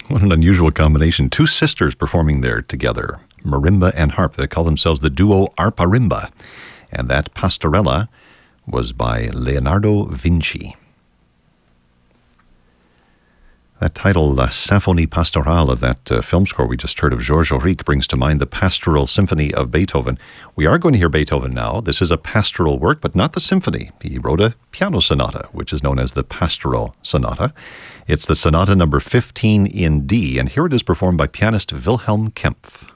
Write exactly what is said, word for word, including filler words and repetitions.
What an unusual combination. Two sisters performing there together, marimba and harp. They call themselves the duo Arparimba. And that Pastorella was by Leonardo Vinci. That title, uh, Symphonie Pastorale, of that uh, film score we just heard of Georges Auric, brings to mind the Pastoral Symphony of Beethoven. We are going to hear Beethoven now. This is a pastoral work, but not the symphony. He wrote a piano sonata, which is known as the Pastoral Sonata. It's the sonata number fifteen in D, and here it is performed by pianist Wilhelm Kempff.